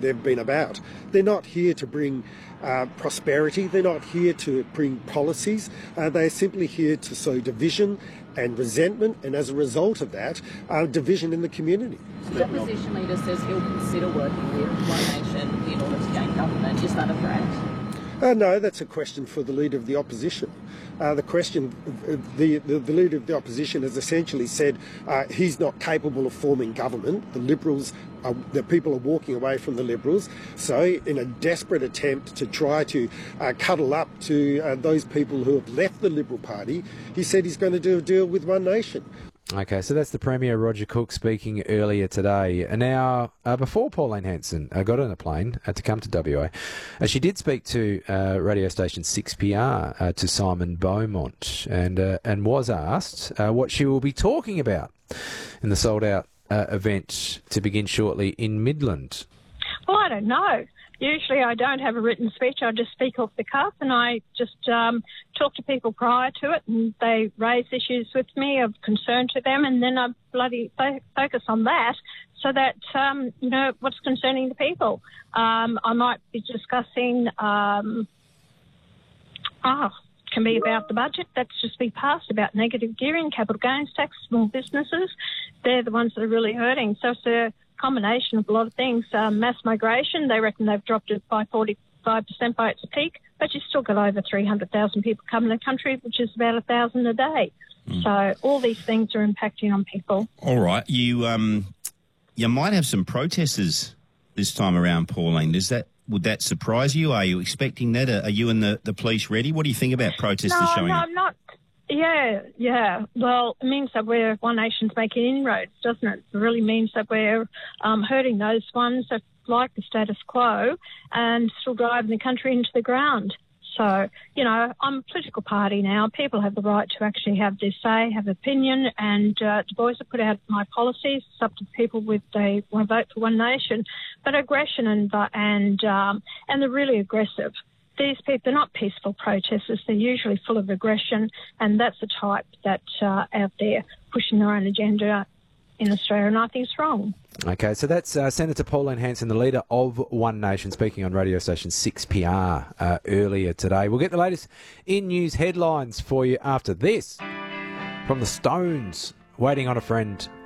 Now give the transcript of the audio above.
they've been about. They're not here to bring prosperity. They're not here to bring policies. They're simply here to sow division and resentment, and as a result of that, division in the community. The opposition leader says he'll consider working with One Nation in order to gain government. Is that a threat? No, that's a question for the Leader of the Opposition. The Leader of the Opposition has essentially said he's not capable of forming government. The Liberals, the people are walking away from the Liberals. So in a desperate attempt to try to cuddle up to those people who have left the Liberal Party, he said he's going to do a deal with One Nation. Okay, so that's the Premier, Roger Cook, speaking earlier today. And now, before Pauline Hanson got on a plane to come to WA, she did speak to radio station 6PR to Simon Beaumont and was asked what she will be talking about in the sold-out event to begin shortly in Midland. Well, I don't know. Usually I don't have a written speech. I just speak off the cuff and I just talk to people prior to it, and they raise issues with me of concern to them, and then I bloody focus on that so that, what's concerning the people. I might be discussing, can be about the budget that's just been passed, about negative gearing, capital gains tax, small businesses. They're the ones that are really hurting. So it's a combination of a lot of things. Mass migration, they reckon they've dropped it by 45% by its peak, but you've still got over 300,000 people coming to the country, which is about 1,000 a day. So all these things are impacting on people. All right. You might have some protesters this time around, Pauline. Would that surprise you? Are you expecting that? Are you and the police ready? What do you think about protesters showing up? No, I'm not. Yeah. Well, it means that One Nation's making inroads, doesn't it? It really means that we're hurting those ones that like the status quo and still driving the country into the ground. So, I'm a political party now. People have the right to actually have their say, have opinion, and Du Bois have put out my policies. It's up to people if they want to vote for One Nation. But aggression and they're really aggressive. These people, they're not peaceful protesters. They're usually full of aggression, and that's the type that's out there pushing their own agenda in Australia, and I think it's wrong. Okay, so that's Senator Pauline Hanson, the leader of One Nation, speaking on radio station 6PR earlier today. We'll get the latest in news headlines for you after this. From the Stones, Waiting on a Friend.